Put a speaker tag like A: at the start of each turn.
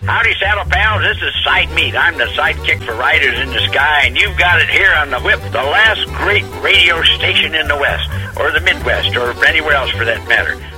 A: Howdy, Saddle Pals. This is Side Meat. I'm the sidekick for Riders in the Sky, and you've got it here on the Whip, the last great radio station in the West, or the Midwest, or anywhere else for that matter.